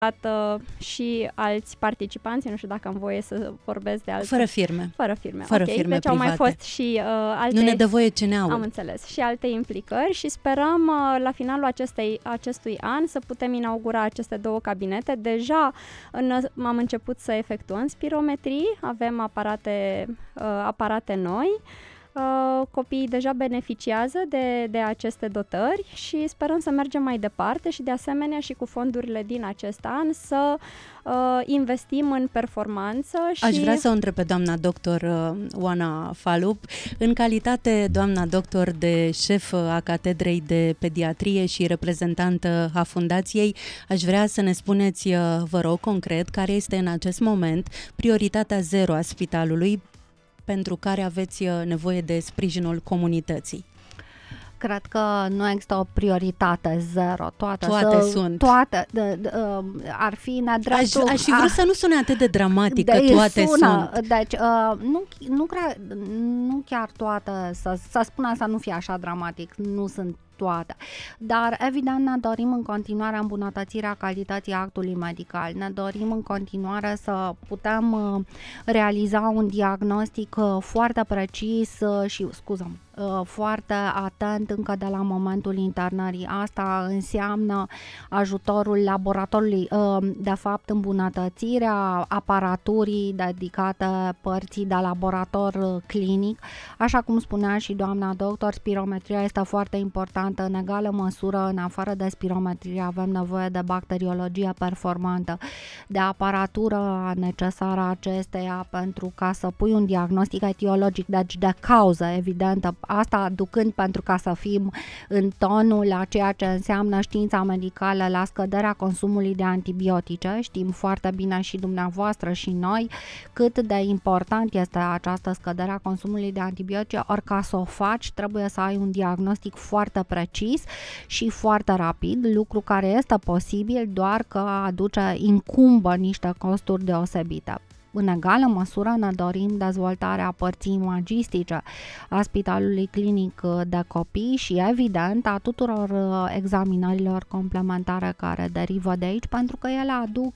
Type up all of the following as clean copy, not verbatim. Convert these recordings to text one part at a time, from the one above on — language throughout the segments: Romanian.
și alți participanți, nu știu dacă am voie să vorbesc de alți... Fără firme. Fără firme, Fără ok. firme deci au mai private. fost și alte... Nu ne dă voie CNA-ul. Am înțeles. Și alte implicări și sperăm la finalul acestui an să putem inaugura aceste 2 cabinete. Deja am început să efectuăm spirometrii, avem aparate noi. Copiii deja beneficiază de aceste dotări și sperăm să mergem mai departe și de asemenea și cu fondurile din acest an să investim în performanță. Aș vrea să o întreb pe doamna doctor Oana Falup, în calitate, doamna doctor, de șef a Catedrei de Pediatrie și reprezentantă a Fundației, aș vrea să ne spuneți, vă rog, concret, care este în acest moment prioritatea 0 a spitalului pentru care aveți nevoie de sprijinul comunității? Cred că nu există o prioritate 0. Toate sunt. Toate ar fi nedreptul. Aș fi vrut să nu sune atât de dramatic, că toate sunt. Deci nu chiar toate, să spun să nu fie așa dramatic, nu sunt toate. Dar evident ne dorim în continuare îmbunătățirea calității actului medical. Ne dorim în continuare să putem realiza un diagnostic foarte precis și, foarte atent încă de la momentul internării. Asta înseamnă ajutorul laboratorului, de fapt îmbunătățirea aparaturii dedicate părții de laborator clinic. Așa cum spunea și doamna doctor, spirometria este foarte importantă. În egală măsură, în afară de spirometrie, avem nevoie de bacteriologie performantă, de aparatură necesară acesteia pentru ca să pui un diagnostic etiologic, deci de cauză evidentă. Asta ducând, pentru ca să fim în tonul la ceea ce înseamnă știința medicală, la scăderea consumului de antibiotice. Știm foarte bine și dumneavoastră și noi cât de important este această scădere a consumului de antibiotice, ori ca să o faci trebuie să ai un diagnostic foarte precis și foarte rapid, lucru care este posibil, doar că incumbă niște costuri deosebite. În egală măsură ne dorim dezvoltarea părții imagistice a Spitalului Clinic de Copii și evident a tuturor examinărilor complementare care derivă de aici, pentru că ele aduc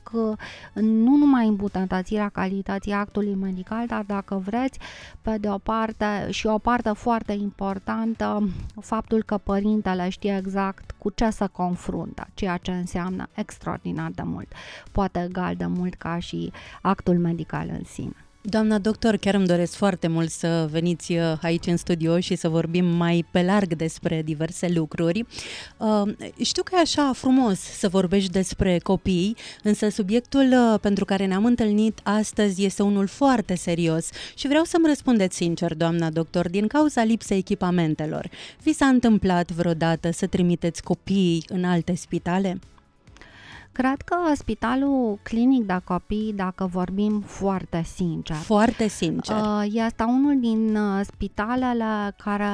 nu numai îmbunătățirea calității actului medical, dar dacă vreți, pe de o parte și o parte foarte importantă, faptul că părintele știe exact cu ce se confruntă, ceea ce înseamnă extraordinar de mult, poate egal de mult ca și actul medical în sine. Doamna doctor, chiar îmi doresc foarte mult să veniți aici în studio și să vorbim mai pe larg despre diverse lucruri. Știu că e așa frumos să vorbești despre copii, însă subiectul pentru care ne-am întâlnit astăzi este unul foarte serios și vreau să-mi răspundeți sincer, doamna doctor, din cauza lipsei echipamentelor. Vi s-a întâmplat vreodată să trimiteți copiii în alte spitale? Cred că Spitalul Clinic de Copii, dacă vorbim foarte sincer, este unul din spitalele care,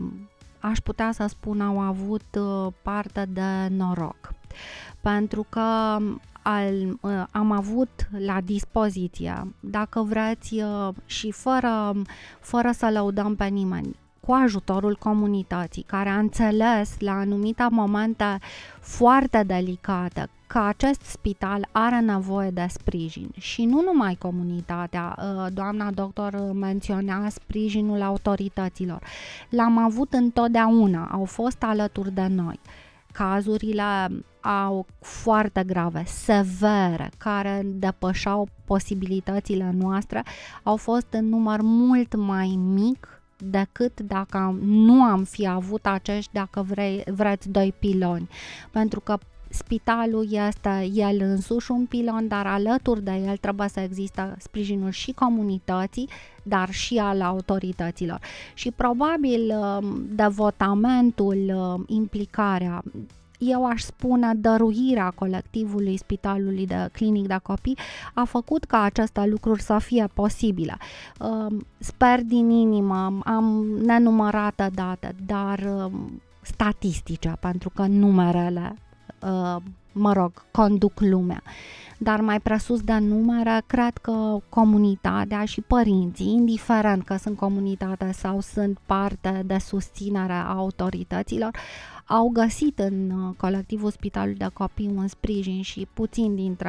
aș putea să spun, au avut parte de noroc. Pentru că am avut la dispoziție, dacă vreți, și fără să lăudăm pe nimeni, cu ajutorul comunității, care a înțeles la anumite momente foarte delicate că acest spital are nevoie de sprijin și nu numai comunitatea. Doamna doctor menționa sprijinul autorităților. L-am avut întotdeauna, au fost alături de noi. Cazurile au foarte grave, severe, care depășeau posibilitățile noastre, au fost în număr mult mai mic decât dacă nu am fi avut acești, dacă vreți, 2 piloni. Pentru că spitalul este el însuși un pilon, dar alături de el trebuie să existe sprijinul și comunității, dar și al autorităților. Și probabil devotamentul, implicarea, eu aș spune dăruirea colectivului Spitalului de Clinic de Copii a făcut ca aceste lucruri să fie posibile. Sper din inimă, am nenumărate date, dar statistice, pentru că numerele conduc lumea. Dar mai presus de numere, cred că comunitatea și părinții, indiferent că sunt comunitate sau sunt parte de susținere a autorităților, au găsit în colectivul Spitalul de Copii un sprijin și puțin dintre